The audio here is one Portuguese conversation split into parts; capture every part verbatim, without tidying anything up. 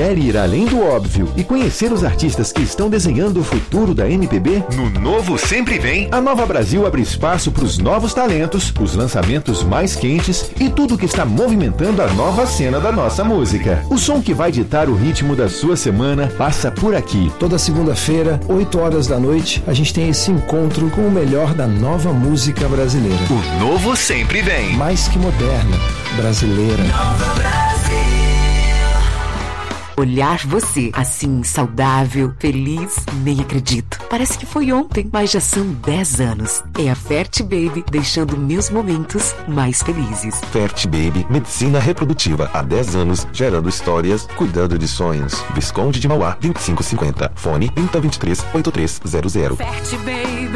Quer ir além do óbvio e conhecer os artistas que estão desenhando o futuro da M P B? No Novo Sempre Vem, a Nova Brasil abre espaço para os novos talentos, os lançamentos mais quentes e tudo que está movimentando a nova cena da nossa música. O som que vai ditar o ritmo da sua semana passa por aqui. Toda segunda-feira, oito horas da noite, a gente tem esse encontro com o melhor da nova música brasileira. O Novo Sempre Vem. Mais que moderna, brasileira. Nova Brasil. Olhar você, assim, saudável, feliz, nem acredito. Parece que foi ontem, mas já são dez anos. É a Fert Baby, deixando meus momentos mais felizes. Fert Baby, medicina reprodutiva. Há dez anos, gerando histórias, cuidando de sonhos. Visconde de Mauá, vinte e cinco cinquenta. Fone trinta, vinte e três, oitenta e três zero zero. Fert Baby,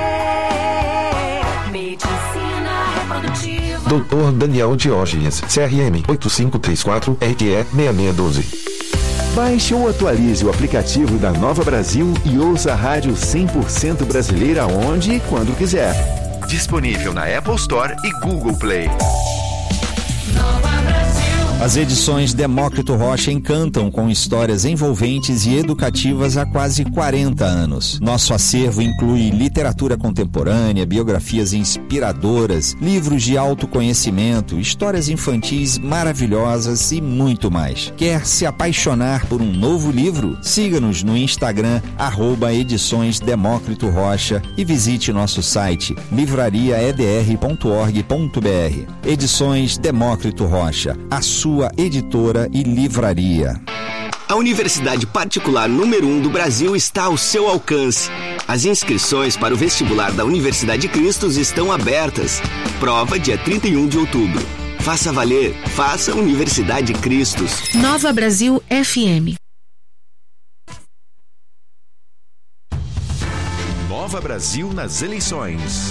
medicina reprodutiva. doutor Daniel Diógenes, C R M oito cinco três quatro, R Q E seis seis um dois. Baixe ou atualize o aplicativo da Nova Brasil e ouça a rádio cem por cento brasileira onde e quando quiser. Disponível na Apple Store e Google Play. Nova Brasil. As edições Demócrito Rocha encantam com histórias envolventes e educativas há quase quarenta anos. Nosso acervo inclui literatura contemporânea, biografias inspiradoras, livros de autoconhecimento, histórias infantis maravilhosas e muito mais. Quer se apaixonar por um novo livro? Siga-nos no Instagram, arroba Edições Demócrito Rocha, e visite nosso site livraria e d r ponto org ponto b r. Edições Demócrito Rocha, a sua editora e livraria. A Universidade Particular número um do Brasil está ao seu alcance. As inscrições para o vestibular da Universidade Cristos estão abertas. Prova dia trinta e um de outubro. Faça valer, faça Universidade Cristos. Nova Brasil F M. Nova Brasil nas eleições.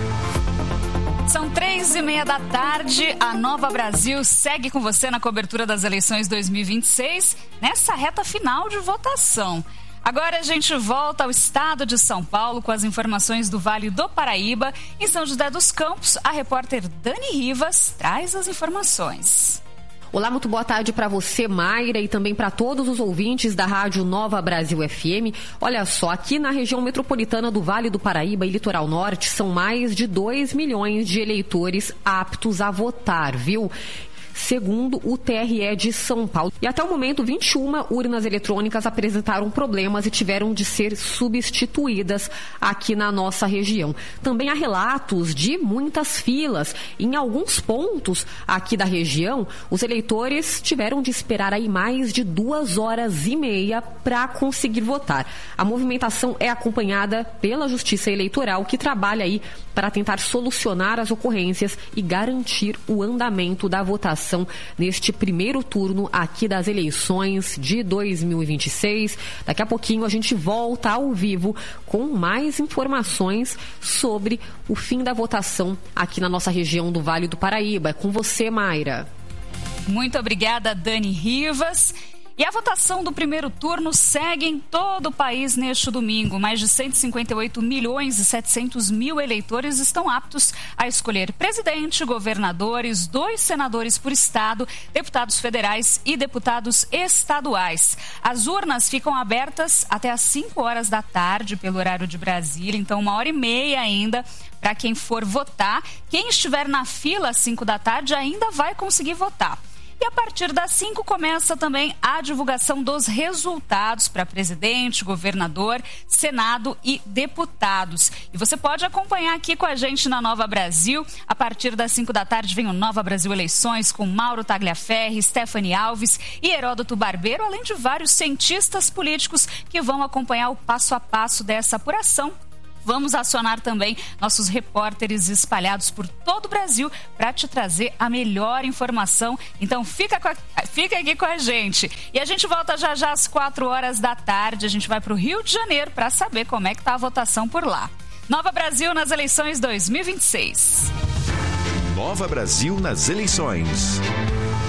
São três e meia da tarde, a Nova Brasil segue com você na cobertura das eleições dois mil e vinte e seis, nessa reta final de votação. Agora a gente volta ao estado de São Paulo com as informações do Vale do Paraíba. Em São José dos Campos, a repórter Dani Rivas traz as informações. Olá, muito boa tarde para você, Mayra, e também para todos os ouvintes da Rádio Nova Brasil F M. Olha só, aqui na região metropolitana do Vale do Paraíba e Litoral Norte, são mais de dois milhões de eleitores aptos a votar, viu? Segundo o T R E de São Paulo. E até o momento, vinte e uma urnas eletrônicas apresentaram problemas e tiveram de ser substituídas aqui na nossa região. Também há relatos de muitas filas. Em alguns pontos aqui da região, os eleitores tiveram de esperar aí mais de duas horas e meia para conseguir votar. A movimentação é acompanhada pela Justiça Eleitoral, que trabalha aí para tentar solucionar as ocorrências e garantir o andamento da votação neste primeiro turno aqui das eleições de dois mil e vinte e seis. Daqui a pouquinho a gente volta ao vivo com mais informações sobre o fim da votação aqui na nossa região do Vale do Paraíba. É com você, Mayra. Muito obrigada, Dani Rivas. E a votação do primeiro turno segue em todo o país neste domingo. Mais de cento e cinquenta e oito milhões e setecentos mil eleitores estão aptos a escolher presidente, governadores, dois senadores por estado, deputados federais e deputados estaduais. As urnas ficam abertas até às cinco horas da tarde pelo horário de Brasília, então uma hora e meia ainda para quem for votar. Quem estiver na fila às cinco da tarde ainda vai conseguir votar. E a partir das cinco começa também a divulgação dos resultados para presidente, governador, senado e deputados. E você pode acompanhar aqui com a gente na Nova Brasil. A partir das cinco da tarde vem o Nova Brasil Eleições com Mauro Tagliaferri, Stephanie Alves e Heródoto Barbeiro, além de vários cientistas políticos que vão acompanhar o passo a passo dessa apuração. Vamos acionar também nossos repórteres espalhados por todo o Brasil para te trazer a melhor informação. Então fica, com a, fica aqui com a gente. E a gente volta já já às quatro horas da tarde. A gente vai para o Rio de Janeiro para saber como é que está a votação por lá. Nova Brasil nas eleições dois mil e vinte e seis. Nova Brasil nas eleições.